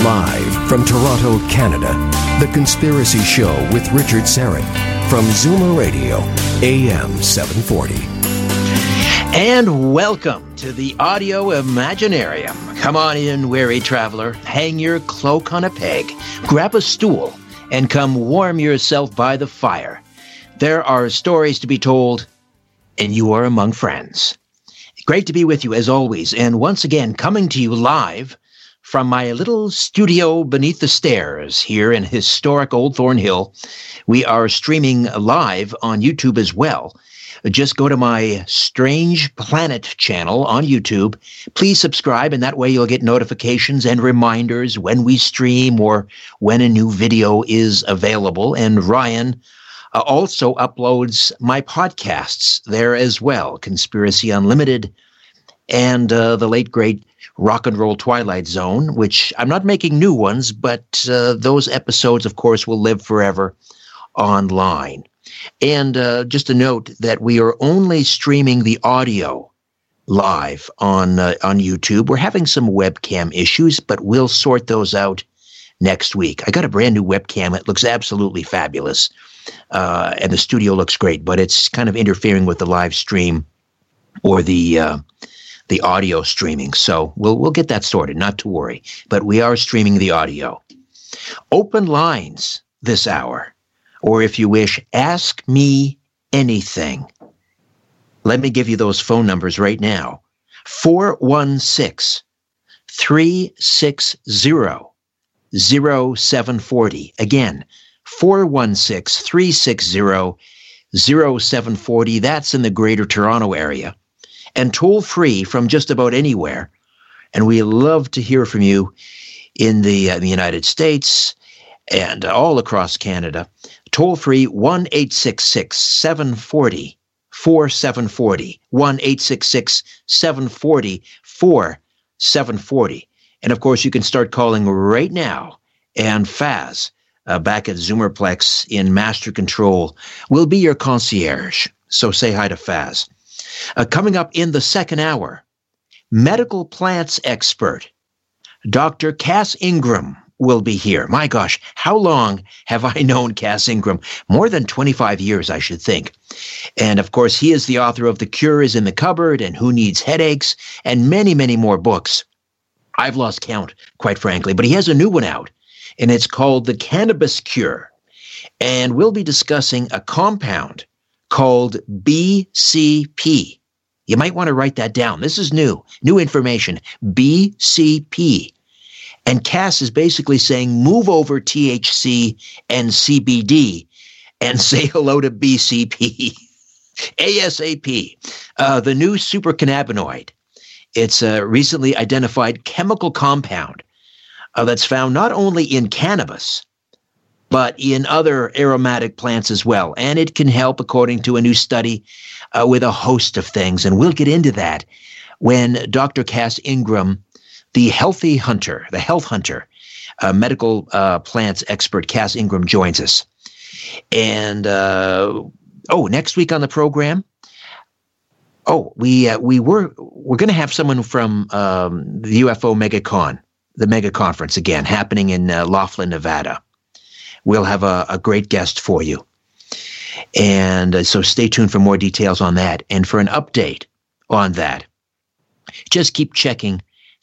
Live from Toronto, Canada, The Conspiracy Show with Richard Syrett from Zoomer Radio, AM 740. And welcome to the Audio Imaginarium. Come on in, weary traveler. Hang your cloak on a peg, grab a stool, and come warm yourself by the fire. There are stories to be told, and you are among friends. Great to be with you as always, and once again coming to you live from my little studio beneath the stairs here in historic Old Thornhill. We are streaming live on YouTube as well. Just go to my Strange Planet channel on YouTube. Please subscribe, and that way you'll get notifications and reminders when we stream or when a new video is available. And Ryan also uploads my podcasts there as well, Conspiracy Unlimited and the late, great Rock and Roll Twilight Zone, which I'm not making new ones, but those episodes, of course, will live forever online. And just a note that we are only streaming the audio live on YouTube. We're having some webcam issues, but we'll sort those out next week. I got a brand new webcam. It looks absolutely fabulous, and the studio looks great, but it's kind of interfering with the live stream or the audio streaming. So we'll get that sorted, not to worry. But we are streaming the audio. Open lines this hour, or if you wish, ask me anything. Let me give you those phone numbers right now. 416-360-0740. Again, 416-360-0740. That's in the Greater Toronto area. And toll free from just about anywhere. And we love to hear from you in the United States and all across Canada. Toll free 1-866-740-4740. 1-866-740-4740. And of course, you can start calling right now. And Faz, back at Zoomerplex in Master Control, will be your concierge. So say hi to Faz. Coming up in the second hour, medical plants expert Dr. Cass Ingram will be here. My gosh, how long have I known Cass Ingram? More than 25 years, I should think. And of course, he is the author of The Cure is in the Cupboard and Who Needs Headaches and many, many more books. I've lost count, quite frankly, but he has a new one out, and it's called The Cannabis Cure. And we'll be discussing a compound called BCP. You might want to write that down. This is new information. BCP. And Cass is basically saying move over THC and CBD and say hello to BCP. ASAP. The new supercannabinoid. It's a recently identified chemical compound that's found not only in cannabis, but in other aromatic plants as well. And it can help, according to a new study, with a host of things. And we'll get into that when Dr. Cass Ingram, the health hunter, medical plants expert Cass Ingram joins us. And, next week on the program, we're going to have someone from the UFO MegaCon, the mega conference again, happening in Laughlin, Nevada. We'll have a great guest for you. And so stay tuned for more details on that. And for an update on that, just keep checking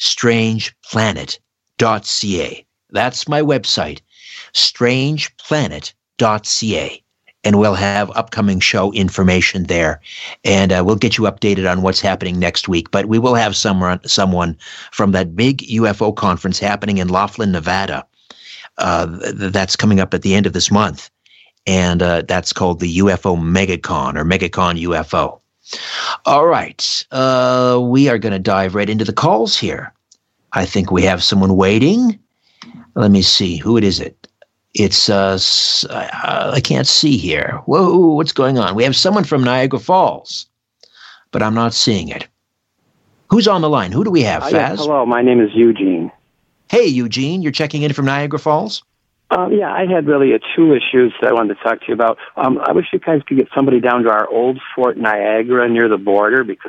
strangeplanet.ca. That's my website, strangeplanet.ca. And we'll have upcoming show information there. And we'll get you updated on what's happening next week. But we will have someone from that big UFO conference happening in Laughlin, Nevada. That's coming up at the end of this month. And that's called the UFO MegaCon or MegaCon UFO. All right. We are going to dive right into the calls here. I think we have someone waiting. Let me see. Who is it? It's I can't see here. Whoa, what's going on? We have someone from Niagara Falls, but I'm not seeing it. Who's on the line? Who do we have, Faz? Yes, hello, my name is Eugene. Hey, Eugene, you're checking in from Niagara Falls? Yeah, I had really two issues that I wanted to talk to you about. I wish you guys could get somebody down to our old Fort Niagara near the border, because